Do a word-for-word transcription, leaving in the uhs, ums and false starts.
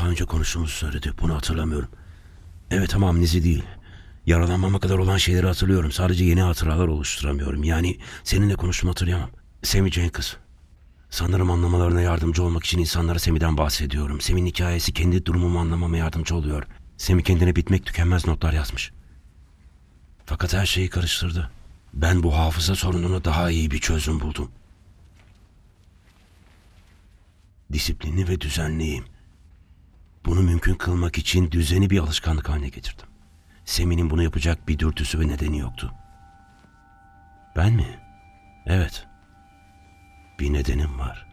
daha önce konuştuğumuzu söyledi. Bunu hatırlamıyorum. Evet ama amnezi değil. Yaralanmama kadar olan şeyleri hatırlıyorum. Sadece yeni hatıralar oluşturamıyorum. Yani seninle konuştuğumu hatırlayamam. Semi Jane kız. Sanırım anlamalarına yardımcı olmak için insanlara Semi'den bahsediyorum. Semi'nin hikayesi kendi durumumu anlamama yardımcı oluyor. Semi kendine bitmek tükenmez notlar yazmış. Fakat her şeyi karıştırdı. Ben bu hafıza sorununa daha iyi bir çözüm buldum. Disiplinli ve düzenliyim. Bunu mümkün kılmak için düzeni bir alışkanlık haline getirdim. Semi'nin bunu yapacak bir dürtüsü ve nedeni yoktu. Ben mi? Evet. Bir nedenim var.